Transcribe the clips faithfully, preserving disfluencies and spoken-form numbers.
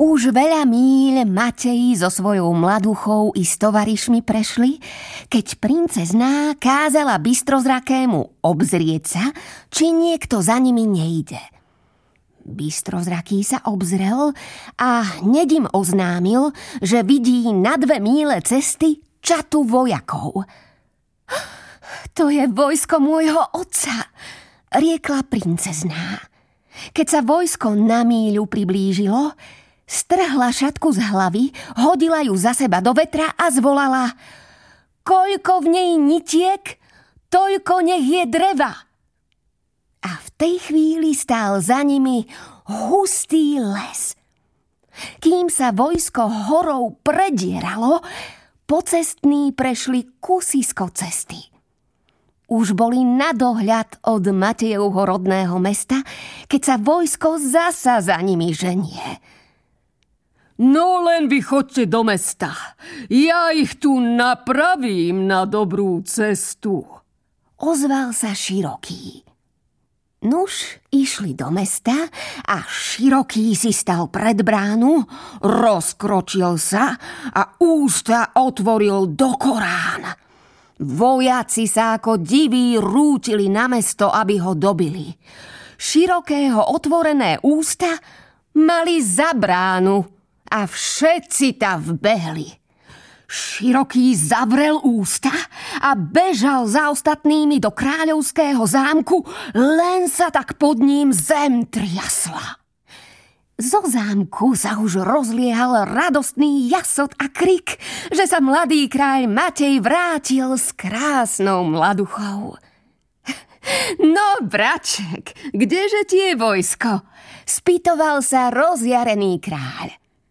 Už veľa míľ Matej so svojou mladuchou i s tovarišmi prešli, keď princezná kázala bystrozrakému obzrieť sa, či niekto za nimi nejde. Bystrozraký sa obzrel a hneď im oznámil, že vidí na dve míle cesty čatu vojakov. To je vojsko môjho otca, riekla princezná. Keď sa vojsko na míľu priblížilo, strhla šatku z hlavy, hodila ju za seba do vetra a zvolala: koľko v nej nitiek, toľko nech je dreva. A v tej chvíli stál za nimi hustý les. Kým sa vojsko horou predieralo, pocestní prešli kusisko cesty. Už boli na dohľad od Matejovho rodného mesta, keď sa vojsko zasa za nimi ženie. No len vy chodte do mesta. Ja ich tu napravím na dobrú cestu. Ozval sa Široký. Nuž, išli do mesta a Široký si stal pred bránu, rozkročil sa a ústa otvoril do Korán. Vojaci sa ako diví rútili na mesto, aby ho dobili. Širokého otvorené ústa mali za bránu a všetci tam vbehli. Široký zavrel ústa a bežal za ostatnými do kráľovského zámku, len sa tak pod ním zem triasla. Zo zámku sa už rozliehal radostný jasot a krik, že sa mladý kráľ Matej vrátil s krásnou mladuchou. No, braček, kdeže ti je vojsko? Spýtoval sa rozjarený kráľ.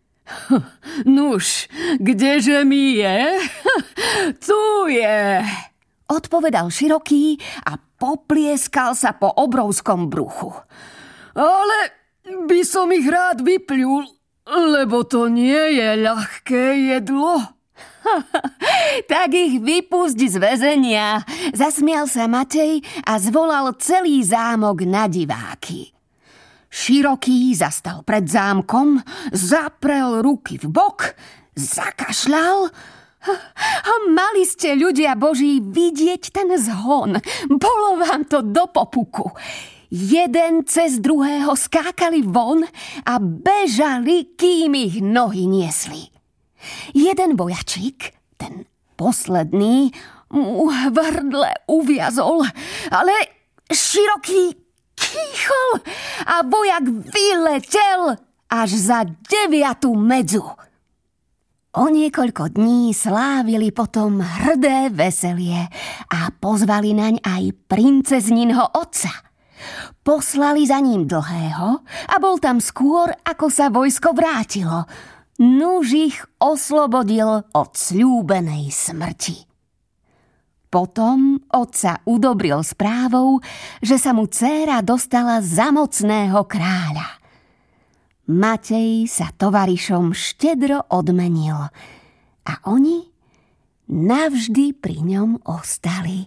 Nuž, kdeže mi je? Tu je, odpovedal Široký a poplieskal sa po obrovskom bruchu. Ale by som ich rád vypľul, lebo to nie je ľahké jedlo. Tak ich vypusť z väzenia, zasmial sa Matej a zvolal celý zámok na diváky. Široký zastal pred zámkom, zaprel ruky v bok, zakašľal. A mali ste, ľudia boží, vidieť ten zhon. Bolo vám to do popuku. Jeden cez druhého skákali von a bežali, kým ich nohy niesli. Jeden vojačík, ten posledný, mu v hrdle uviazol, ale Široký kýchol a vojak vyletel až za deviatu medzu. O niekoľko dní slávili potom hrdé veselie a pozvali naň aj princezninho otca. Poslali za ním Dlhého a bol tam skôr, ako sa vojsko vrátilo. Nuž ich oslobodil od sľúbenej smrti. Potom otca udobril správou, že sa mu dcéra dostala za mocného kráľa. Matej sa tovarišom štedro odmenil a oni navždy pri ňom ostali.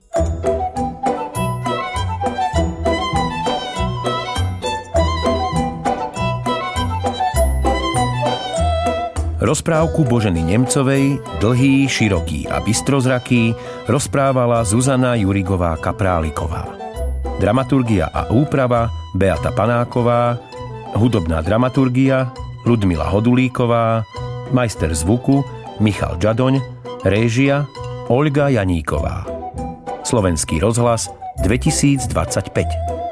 Rozprávku Boženy Nemcovej Dlhý, široký a bystrozraký rozprávala Zuzana Jurigová-Kapráliková. Dramaturgia a úprava Beata Panáková, hudobná dramaturgia Ľudmila Hodulíková, majster zvuku Michal Žadoň, réžia Olga Janíková. Slovenský rozhlas dvetisícdvadsaťpäť.